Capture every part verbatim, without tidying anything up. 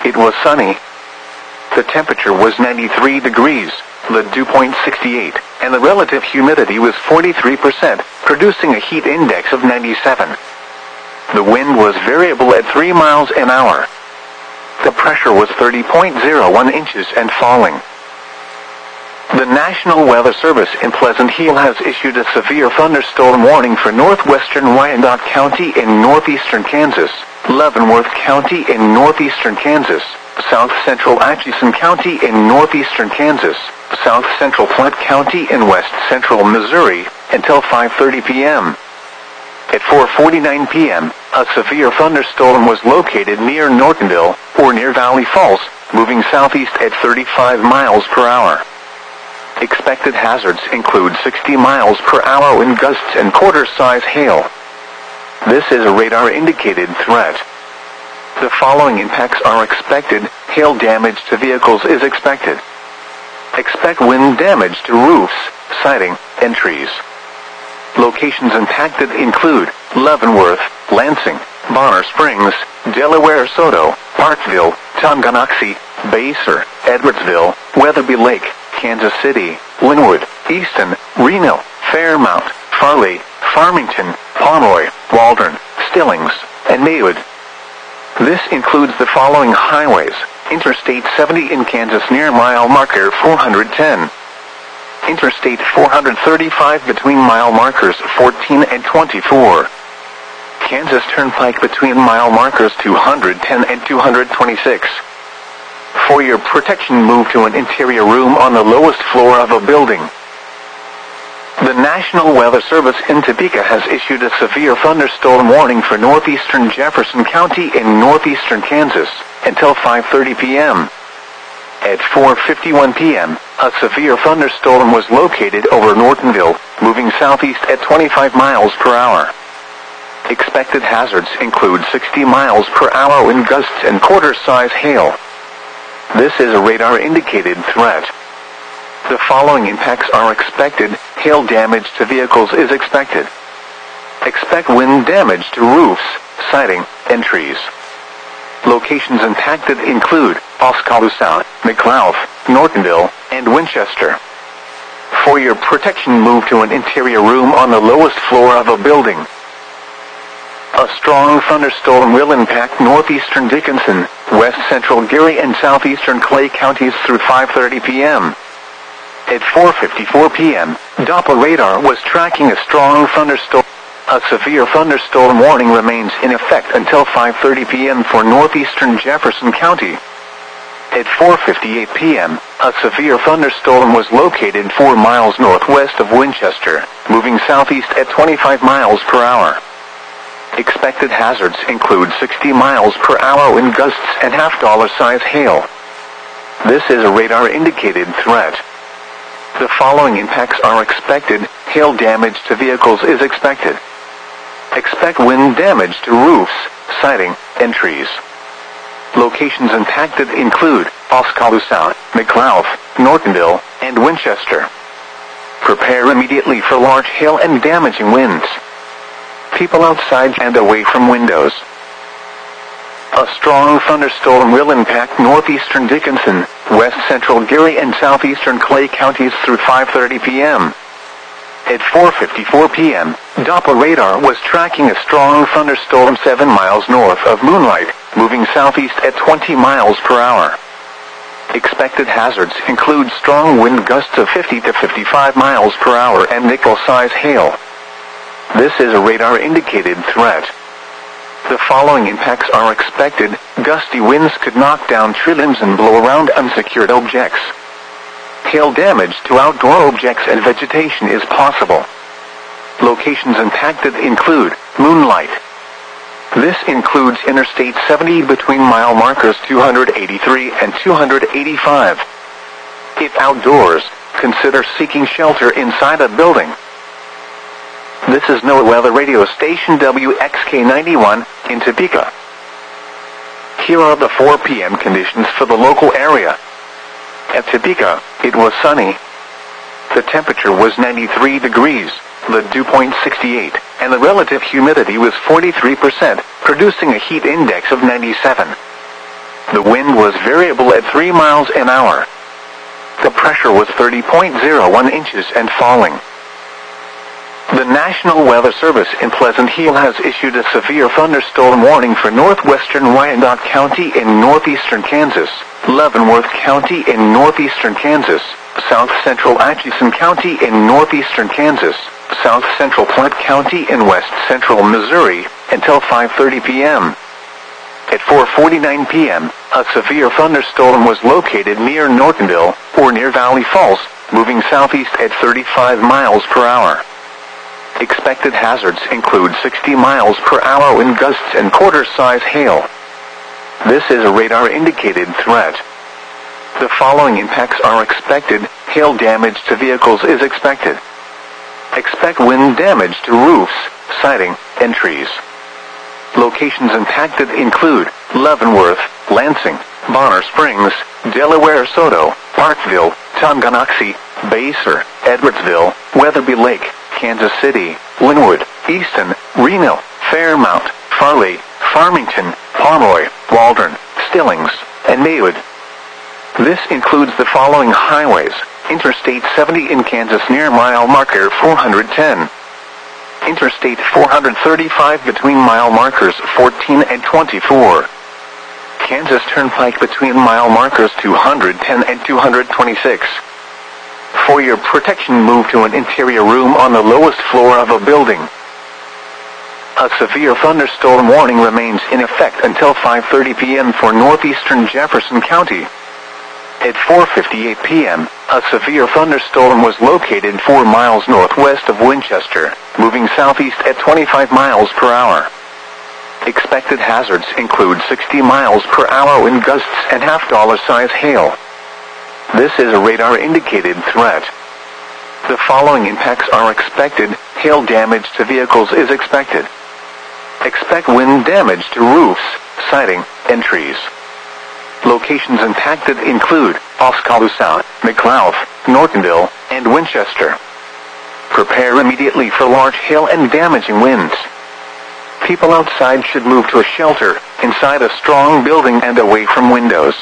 it was sunny. The temperature was ninety-three degrees, the dew point sixty-eight, and the relative humidity was forty-three percent, producing a heat index of ninety-seven. The wind was variable at three miles an hour. The pressure was thirty point zero one inches and falling. The National Weather Service in Pleasant Hill has issued a severe thunderstorm warning for northwestern Wyandotte County in northeastern Kansas, Leavenworth County in northeastern Kansas, south central Atchison County in northeastern Kansas, south central Platte County in west central Missouri, until five thirty p m At four forty-nine p m, a severe thunderstorm was located near Nortonville, or near Valley Falls, moving southeast at thirty-five miles per hour. Expected hazards include sixty miles per hour wind gusts and quarter-size hail. This is a radar-indicated threat. The following impacts are expected. Hail damage to vehicles is expected. Expect wind damage to roofs, siding, and trees. Locations impacted include Leavenworth, Lansing, Bonner Springs, Delaware Soto, Parkville, Tonganoxie, Basehor, Edwardsville, Weatherby Lake, Kansas City, Linwood, Easton, Reno, Fairmount, Farley, Farmington, Pomeroy, Waldron, Stillings, and Maywood. This includes the following highways: Interstate seventy in Kansas near mile marker four hundred ten. Interstate four hundred thirty-five between mile markers fourteen and twenty-four. Kansas Turnpike between mile markers two hundred ten and two hundred twenty-six. For your protection, move to an interior room on the lowest floor of a building. The National Weather Service in Topeka has issued a severe thunderstorm warning for northeastern Jefferson County in northeastern Kansas until five thirty p m At four fifty-one p m, a severe thunderstorm was located over Nortonville, moving southeast at twenty-five miles per hour. Expected hazards include sixty miles per hour wind gusts and quarter-size hail. This is a radar-indicated threat. The following impacts are expected. Hail damage to vehicles is expected. Expect wind damage to roofs, siding, and trees. Locations impacted include Oskaloosa, McLouth, Nortonville, and Winchester. For your protection, move to an interior room on the lowest floor of a building. A strong thunderstorm will impact northeastern Dickinson, west central Geary, and southeastern Clay counties through five thirty p m At four fifty-four p m, Doppler radar was tracking a strong thunderstorm. A severe thunderstorm warning remains in effect until five thirty p m for northeastern Jefferson County. At four fifty-eight p m, a severe thunderstorm was located four miles northwest of Winchester, moving southeast at twenty-five miles per hour. Expected hazards include sixty miles per hour wind gusts and half-dollar size hail. This is a radar-indicated threat. The following impacts are expected. Hail damage to vehicles is expected. Expect wind damage to roofs, siding, and trees. Locations impacted include Oskaloosa, McLouth, Nortonville, and Winchester. Prepare immediately for large hail and damaging winds. People outside and away from windows. A strong thunderstorm will impact northeastern Dickinson, west central Geary, and southeastern Clay counties through five thirty p m At four fifty-four p m, Doppler radar was tracking a strong thunderstorm seven miles north of Moonlight, moving southeast at twenty miles per hour. Expected hazards include strong wind gusts of fifty to fifty-five miles per hour and nickel-size hail. This is a radar-indicated threat. The following impacts are expected. Gusty winds could knock down tree limbs and blow around unsecured objects. Hail damage to outdoor objects and vegetation is possible. Locations impacted include Moonlight. This includes Interstate seventy between mile markers two hundred eighty-three and two hundred eighty-five. If outdoors, consider seeking shelter inside a building. This is NOAA Weather Radio Station W X K ninety-one in Topeka. Here are the four p m conditions for the local area. At Topeka, it was sunny. The temperature was ninety-three degrees, the dew point sixty-eight, and the relative humidity was forty-three percent, producing a heat index of ninety-seven. The wind was variable at three miles an hour. The pressure was thirty point zero one inches and falling. The National Weather Service in Pleasant Hill has issued a severe thunderstorm warning for northwestern Wyandotte County in northeastern Kansas, Leavenworth County in northeastern Kansas, south central Atchison County in northeastern Kansas, south central Platte County in west central Missouri, until five thirty p m At four forty-nine p m, a severe thunderstorm was located near Nortonville, or near Valley Falls, moving southeast at thirty-five miles per hour. Expected hazards include sixty miles per hour wind gusts and quarter-size hail. This is a radar-indicated threat. The following impacts are expected. Hail damage to vehicles is expected. Expect wind damage to roofs, siding, and trees. Locations impacted include Leavenworth, Lansing, Bonner Springs, Delaware Soto, Parkville, Tonganoxie, Basehor, Edwardsville, Weatherby Lake, Kansas City, Linwood, Easton, Reno, Fairmount, Farley, Farmington, Pomeroy, Waldron, Stillings, and Maywood. This includes the following highways: Interstate seventy in Kansas near mile marker four hundred ten. Interstate four hundred thirty-five between mile markers fourteen and twenty-four. Kansas Turnpike between mile markers two hundred ten and two hundred twenty-six. For your protection, move to an interior room on the lowest floor of a building. A severe thunderstorm warning remains in effect until five thirty p m for northeastern Jefferson County. At four fifty-eight p m, a severe thunderstorm was located four miles northwest of Winchester, moving southeast at twenty-five miles per hour. Expected hazards include sixty miles per hour wind gusts and half-dollar size hail. This is a radar-indicated threat. The following impacts are expected. Hail damage to vehicles is expected. Expect wind damage to roofs, siding, and trees. Locations impacted include Oskaloosa, McLouth, Nortonville, and Winchester. Prepare immediately for large hail and damaging winds. People outside should move to a shelter, inside a strong building and away from windows.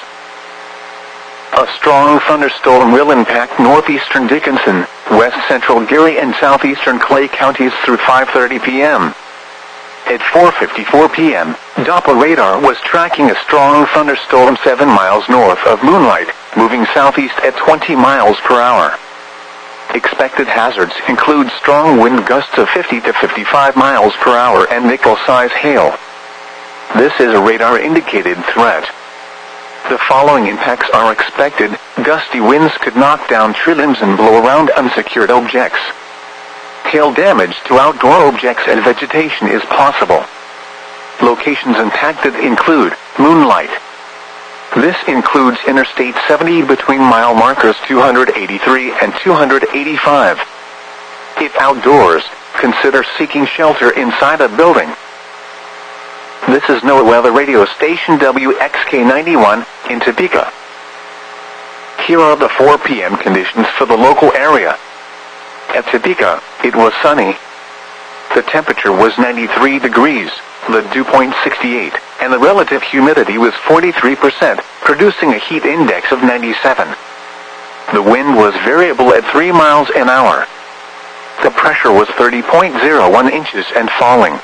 A strong thunderstorm will impact northeastern Dickinson, west central Geary, and southeastern Clay counties through five thirty p m At four fifty-four p m, Doppler radar was tracking a strong thunderstorm seven miles north of Moonlight, moving southeast at twenty miles per hour. Expected hazards include strong wind gusts of fifty to fifty-five miles per hour and nickel-size hail. This is a radar-indicated threat. The following impacts are expected. Gusty winds could knock down tree limbs and blow around unsecured objects. Hail damage to outdoor objects and vegetation is possible. Locations impacted include Moonlight. This includes Interstate seventy between mile markers two hundred eighty-three and two hundred eighty-five. If outdoors, consider seeking shelter inside a building. This is NOAA Weather Radio Station W X K ninety-one in Topeka. Here are the four p m conditions for the local area. At Topeka, it was sunny. The temperature was ninety-three degrees, the dew point sixty-eight, and the relative humidity was forty-three percent, producing a heat index of ninety-seven. The wind was variable at three miles an hour. The pressure was thirty point zero one inches and falling.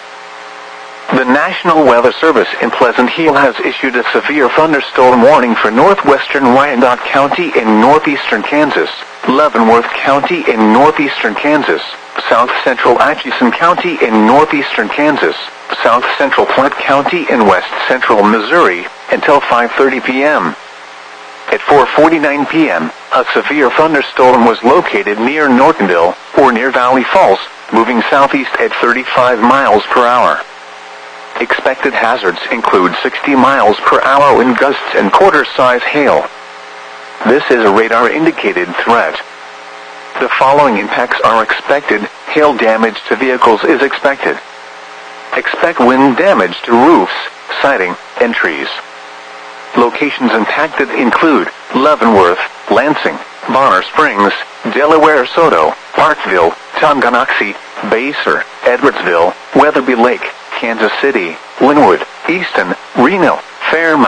The National Weather Service in Pleasant Hill has issued a severe thunderstorm warning for northwestern Wyandotte County in northeastern Kansas, Leavenworth County in northeastern Kansas, south central Atchison County in northeastern Kansas, south central Platte County in west central Missouri, until five thirty p m At four forty-nine p m, a severe thunderstorm was located near Nortonville, or near Valley Falls, moving southeast at thirty-five miles per hour. Expected hazards include sixty miles per hour wind gusts and quarter-size hail. This is a radar-indicated threat. The following impacts are expected. Hail damage to vehicles is expected. Expect wind damage to roofs, siding, and trees. Locations impacted include Leavenworth, Lansing, Bonner Springs, Delaware Soto, Parkville, Tonganoxie, Basehor, Edwardsville, Weatherby Lake, Kansas City, Linwood, Easton, Reno, Fairmount,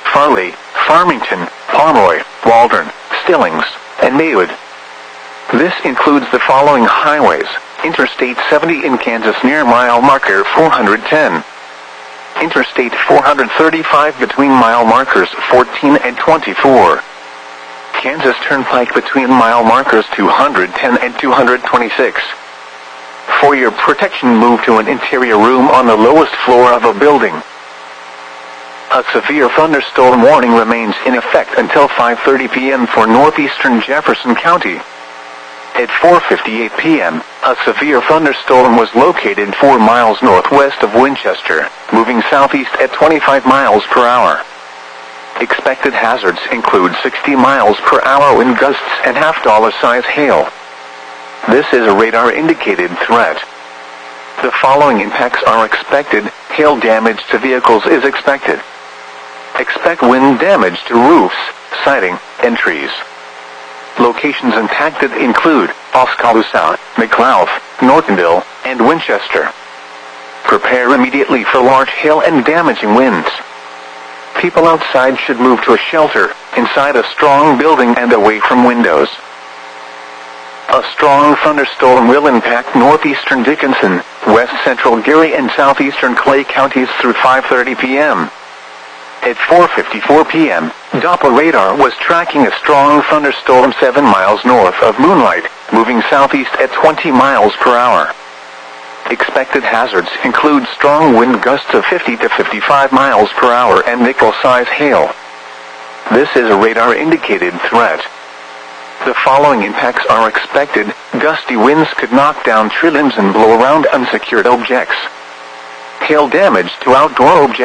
Farley, Farmington, Pomeroy, Waldron, Stillings, and Maywood. This includes the following highways: Interstate seventy in Kansas near mile marker four hundred ten. Interstate four hundred thirty-five between mile markers fourteen and twenty-four. Kansas Turnpike between mile markers two hundred ten and two hundred twenty-six. For your protection, move to an interior room on the lowest floor of a building. A severe thunderstorm warning remains in effect until five thirty p m for northeastern Jefferson County. At four fifty-eight p m, a severe thunderstorm was located four miles northwest of Winchester, moving southeast at twenty-five miles per hour. Expected hazards include sixty miles per hour wind gusts and half-dollar size hail. This is a radar-indicated threat. The following impacts are expected. Hail damage to vehicles is expected. Expect wind damage to roofs, siding, and trees. Locations impacted include Oskaloosa, McLouth, Nortonville, and Winchester. Prepare immediately for large hail and damaging winds. People outside should move to a shelter, inside a strong building and away from windows. A strong thunderstorm will impact northeastern Dickinson, west central Geary and southeastern Clay counties through five thirty p m At four fifty-four p m, Doppler radar was tracking a strong thunderstorm seven miles north of Moonlight, moving southeast at twenty miles per hour. Expected hazards include strong wind gusts of fifty to fifty-five miles per hour and nickel-size hail. This is a radar-indicated threat. The following impacts are expected. Gusty winds could knock down tree limbs and blow around unsecured objects. Hail damage to outdoor objects.